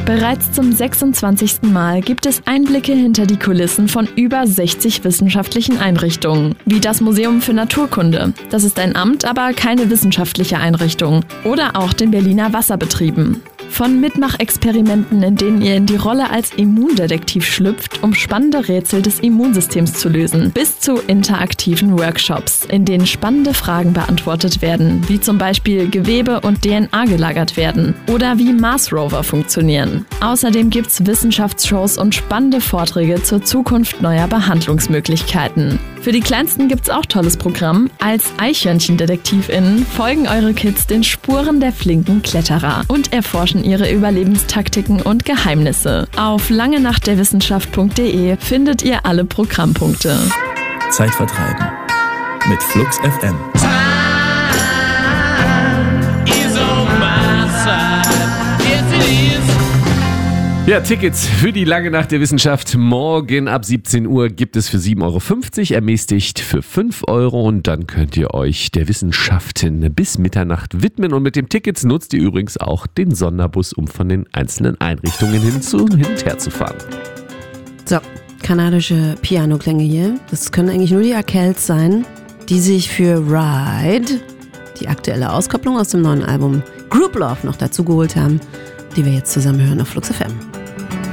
Bereits zum 26. Mal gibt es Einblicke hinter die Kulissen von über 60 wissenschaftlichen Einrichtungen, wie das Museum für Naturkunde. Das ist ein Amt, aber keine wissenschaftliche Einrichtung. Oder auch den Berliner Wasserbetrieben. Von Mitmachexperimenten, in denen ihr in die Rolle als Immundetektiv schlüpft, um spannende Rätsel des Immunsystems zu lösen, bis zu interaktiven Workshops, in denen spannende Fragen beantwortet werden, wie zum Beispiel Gewebe und DNA gelagert werden oder wie Mars-Rover funktionieren. Außerdem gibt's Wissenschaftsshows und spannende Vorträge zur Zukunft neuer Behandlungsmöglichkeiten. Für die Kleinsten gibt's auch tolles Programm. Als EichhörnchendetektivInnen folgen eure Kids den Spuren der flinken Kletterer und erforschen ihre Überlebenstaktiken und Geheimnisse. Auf langenachtderwissenschaft.de findet ihr alle Programmpunkte. Zeit vertreiben mit Flux FM. Ja, Tickets für die Lange Nacht der Wissenschaft. Morgen ab 17 Uhr gibt es für 7,50 €, ermäßigt für 5 € und dann könnt ihr euch der Wissenschaften bis Mitternacht widmen. Und mit dem Tickets nutzt ihr übrigens auch den Sonderbus, um von den einzelnen Einrichtungen hin und her zu fahren. So, kanadische Pianoklänge hier. Das können eigentlich nur die Arkells sein, die sich für Ride, die aktuelle Auskopplung aus dem neuen Album Group Love, noch dazu geholt haben, die wir jetzt zusammen hören auf Flux FM.